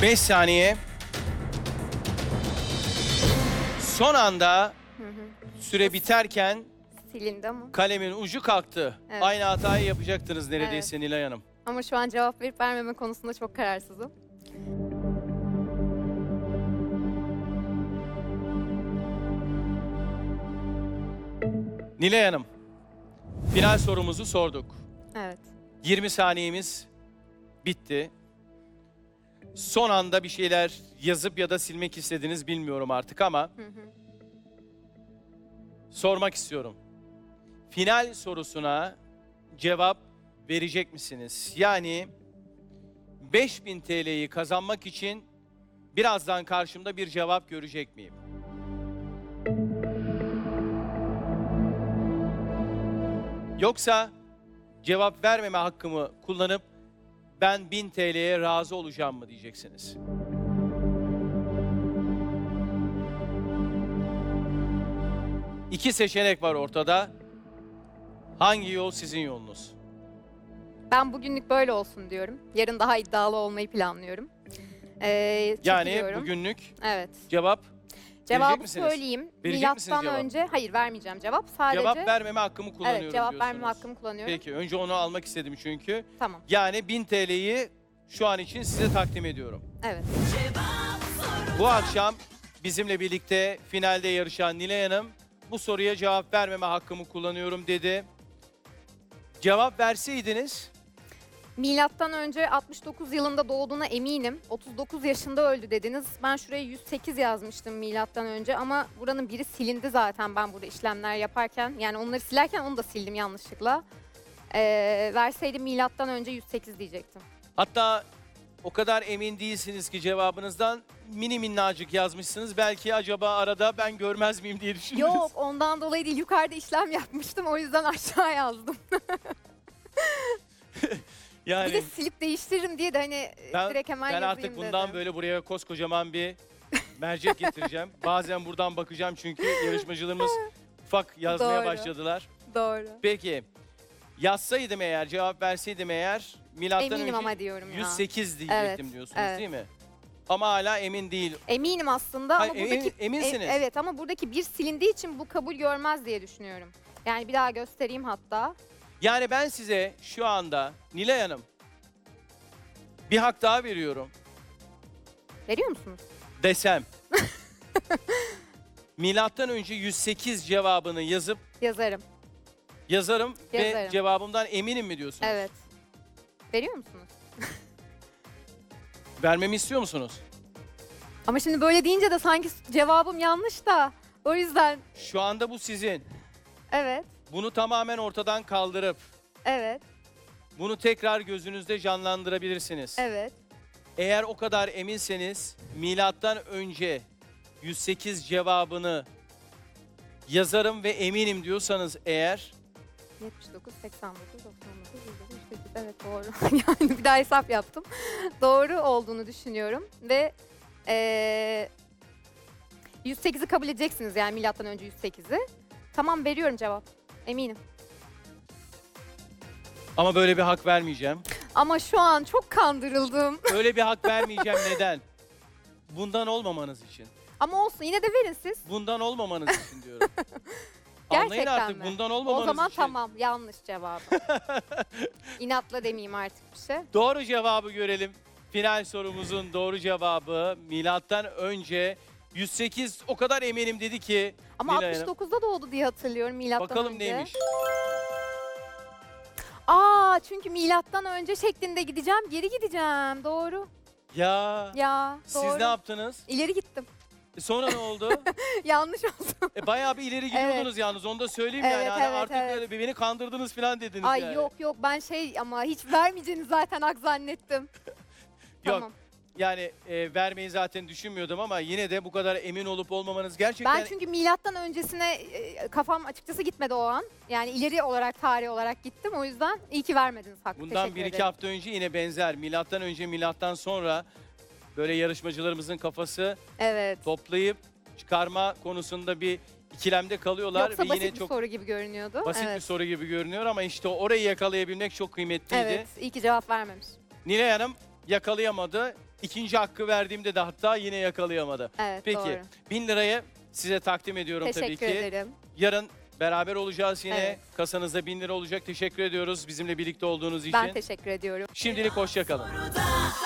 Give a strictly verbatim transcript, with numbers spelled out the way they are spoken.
beş saniye. Son anda Hı hı. süre biterken Silindi ama. kalemin ucu kalktı. Evet. Aynı hatayı yapacaktınız neredeyse Nilay Hanım. Ama şu an cevap verip vermeme konusunda çok kararsızım. Nilay Hanım, final sorumuzu sorduk. Evet. yirmi saniyemiz bitti. Son anda bir şeyler yazıp ya da silmek istediniz bilmiyorum artık ama Hı hı. sormak istiyorum. Final sorusuna cevap verecek misiniz? Yani beş bin T L'yi kazanmak için birazdan karşımda bir cevap görecek miyim? Yoksa cevap vermeme hakkımı kullanıp ben bin T L'ye razı olacağım mı diyeceksiniz? İki seçenek var ortada. Hangi yol sizin yolunuz? Ben bugünlük böyle olsun diyorum. Yarın daha iddialı olmayı planlıyorum. Ee, Yani çekiliyorum. bugünlük Evet. cevap Cevabı misiniz? söyleyeyim. Verecek misiniz Milattan cevap? önce, hayır vermeyeceğim cevap. Sadece cevap vermeme hakkımı kullanıyorum evet, cevap diyorsunuz. vermeme hakkımı kullanıyorum. Peki önce onu almak istedim çünkü. Tamam. Yani bin T L'yi şu an için size takdim ediyorum. Evet. Bu akşam bizimle birlikte finalde yarışan Nilay Hanım bu soruya cevap vermeme hakkımı kullanıyorum dedi. Cevap verseydiniz Milattan önce altmış dokuz yılında doğduğuna eminim. otuz dokuz yaşında öldü dediniz. Ben şuraya yüz sekiz yazmıştım milattan önce ama buranın biri silindi zaten ben burada işlemler yaparken. Yani onları silerken onu da sildim yanlışlıkla. Ee, verseydim milattan önce yüz sekiz diyecektim. hatta o kadar emin değilsiniz ki cevabınızdan mini minnacık yazmışsınız. Belki acaba arada ben görmez miyim diye düşündünüz. Yok ondan dolayı değil. Yukarıda işlem yapmıştım. O yüzden aşağı yazdım. Yani Bir de silip değiştiririm diye de hani ben, direkt hemen ben yazayım artık bundan dedim. böyle buraya koskocaman bir mercek getireceğim. Bazen buradan bakacağım çünkü yarışmacılarımız ufak yazmaya Doğru. başladılar. Doğru. Peki yazsaydım eğer, cevap verseydim eğer milattan Eminim önce ama diyorum ya. yüz sekiz diyecektim Evet, diyorsunuz evet. değil mi? Ama hala emin değil. Eminim aslında Hayır, ama emin- buradaki... eminsiniz. E- evet ama buradaki bir silindiği için bu kabul görmez diye düşünüyorum. Yani bir daha göstereyim hatta. Yani ben size şu anda Nilay Hanım bir hak daha veriyorum Veriyor musunuz? desem. Milattan önce yüz sekiz cevabını yazıp Yazarım. yazarım ve Yazarım. cevabımdan eminim mi diyorsunuz? Evet. Veriyor musunuz? Vermemi istiyor musunuz? Ama şimdi böyle deyince de sanki cevabım yanlış da. O yüzden Şu anda bu sizin. evet. Bunu tamamen ortadan kaldırıp Evet. bunu tekrar gözünüzde canlandırabilirsiniz. Evet. Eğer o kadar eminseniz milattan önce yüz sekiz cevabını yazarım ve eminim diyorsanız eğer yetmiş dokuz, seksen dokuz, doksan dokuz, yüz dokuz, yüz sekiz. Evet doğru. Yani bir daha hesap yaptım. Doğru olduğunu düşünüyorum ve eee yüz sekizi kabul edeceksiniz yani milattan önce yüz sekizi. Tamam veriyorum cevap. Eminim. ama böyle bir hak vermeyeceğim. Ama şu an çok kandırıldım. Öyle bir hak vermeyeceğim neden? Bundan olmamanız için. Ama olsun yine de verin siz. Bundan olmamanız için diyorum. Anlayın Gerçekten artık mi? bundan olmamanız O zaman için. tamam yanlış cevabı. İnatla demeyeyim artık bir şey. Doğru cevabı görelim. Final sorumuzun doğru cevabı milattan önce yüz sekiz o kadar eminim dedi ki. Ama Nilay Hanım, altmış dokuzda doğdu diye hatırlıyorum milattan bakalım önce. neymiş? Aa çünkü milattan önce şeklinde gideceğim, geri gideceğim. Doğru. Ya Ya siz doğru. ne yaptınız? İleri gittim. E sonra ne oldu? Yanlış oldu. E bayağı bir ileri gidiyordunuz yalnız onu da söyleyeyim yani. Evet, Hani evet, artık evet. böyle bir beni kandırdınız falan dediniz Ay yani. yok yok ben şey ama hiç vermeyeceğini zaten hak zannettim. Yok. Tamam. Yani e, vermeyi zaten düşünmüyordum ama yine de bu kadar emin olup olmamanız gerçekten... Ben çünkü milattan öncesine e, kafam açıkçası gitmedi o an. Yani ileri olarak, tarih olarak gittim. O yüzden iyi ki vermediniz hakkı. Bundan Teşekkür bir iki ederim. hafta önce yine benzer. Milattan önce, milattan sonra böyle yarışmacılarımızın kafası Evet. toplayıp çıkarma konusunda bir ikilemde kalıyorlar. Yoksa ve basit yine bir çok soru gibi görünüyordu. basit evet. bir soru gibi görünüyor ama işte orayı yakalayabilmek çok kıymetliydi. Evet, iyi ki cevap vermemiş. Nilay Hanım yakalayamadı. İkinci hakkı verdiğimde de hatta yine yakalayamadı. Evet, Peki doğru. bin lirayı size takdim ediyorum tabii Teşekkür ki. ederim. Yarın beraber olacağız yine. Evet. Kasanızda bin lira olacak. Teşekkür ediyoruz bizimle birlikte olduğunuz için. Ben teşekkür ediyorum. Şimdilik hoşça kalın.